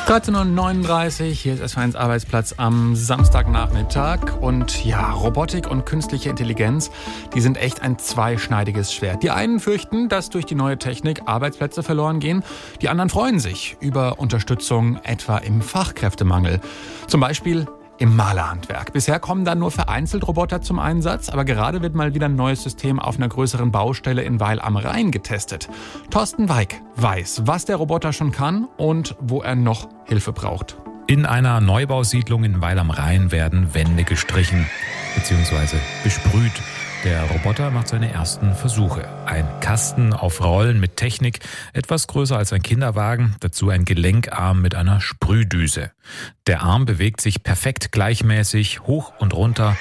13:39 Uhr, hier ist S1 Arbeitsplatz am Samstagnachmittag. Und ja, Robotik und künstliche Intelligenz, die sind echt ein zweischneidiges Schwert. Die einen fürchten, dass durch die neue Technik Arbeitsplätze verloren gehen. Die anderen freuen sich über Unterstützung, etwa im Fachkräftemangel. Zum Beispiel im Malerhandwerk. Bisher kommen da nur vereinzelt Roboter zum Einsatz, aber gerade wird mal wieder ein neues System auf einer größeren Baustelle in Weil am Rhein getestet. Thorsten Weig weiß, was der Roboter schon kann und wo er noch Hilfe braucht. In einer Neubausiedlung in Weil am Rhein werden Wände gestrichen bzw. besprüht. Der Roboter macht seine ersten Versuche. Ein Kasten auf Rollen mit Technik, etwas größer als ein Kinderwagen, dazu ein Gelenkarm mit einer Sprühdüse. Der Arm bewegt sich perfekt gleichmäßig, hoch und runter,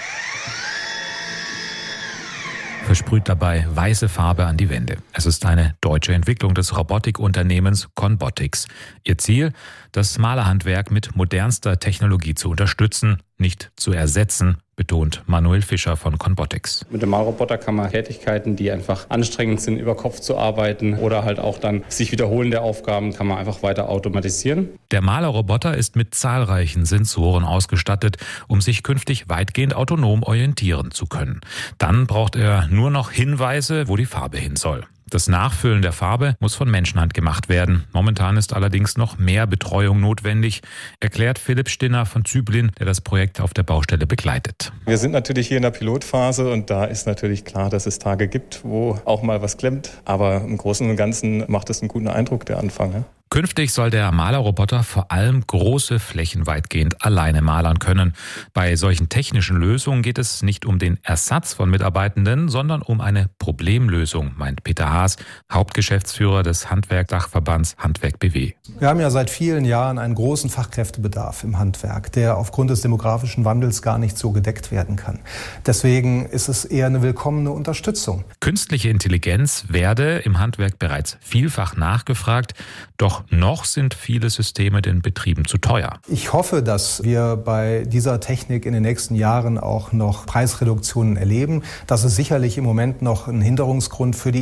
versprüht dabei weiße Farbe an die Wände. Es ist eine deutsche Entwicklung des Robotikunternehmens Conbotics. Ihr Ziel, das Malerhandwerk mit modernster Technologie zu unterstützen, nicht zu ersetzen, betont Manuel Fischer von Conbotics. Mit dem Malroboter kann man Tätigkeiten, die einfach anstrengend sind, über Kopf zu arbeiten oder halt auch dann sich wiederholende Aufgaben, kann man einfach weiter automatisieren. Der Malerroboter ist mit zahlreichen Sensoren ausgestattet, um sich künftig weitgehend autonom orientieren zu können. Dann braucht er nur noch Hinweise, wo die Farbe hin soll. Das Nachfüllen der Farbe muss von Menschenhand gemacht werden. Momentan ist allerdings noch mehr Betreuung notwendig, erklärt Philipp Stinner von Züblin, der das Projekt auf der Baustelle begleitet. Wir sind natürlich hier in der Pilotphase und da ist natürlich klar, dass es Tage gibt, wo auch mal was klemmt. Aber im Großen und Ganzen macht es einen guten Eindruck, der Anfang. Ja? Künftig soll der Malerroboter vor allem große Flächen weitgehend alleine malern können. Bei solchen technischen Lösungen geht es nicht um den Ersatz von Mitarbeitenden, sondern um eine Problemlösung, meint Peter Haas, Hauptgeschäftsführer des Handwerk-Dachverbands Handwerk BW. Wir haben ja seit vielen Jahren einen großen Fachkräftebedarf im Handwerk, der aufgrund des demografischen Wandels gar nicht so gedeckt werden kann. Deswegen ist es eher eine willkommene Unterstützung. Künstliche Intelligenz werde im Handwerk bereits vielfach nachgefragt, doch noch sind viele Systeme den Betrieben zu teuer. Ich hoffe, dass wir bei dieser Technik in den nächsten Jahren auch noch Preisreduktionen erleben. Das ist sicherlich im Moment noch ein Hinderungsgrund für die